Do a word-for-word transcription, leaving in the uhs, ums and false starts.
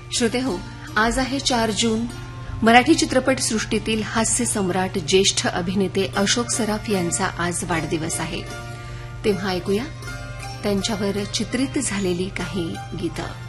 श्रोते हो, आज आहे चार जून. मराठी चित्रपटसृष्टीतील हास्य सम्राट ज्येष्ठ अभिनेते अशोक सराफ यांचा आज वाढदिवस आहे. तेव्हा ऐकूया त्यांच्यावर चित्रित झालेली काही गीतं.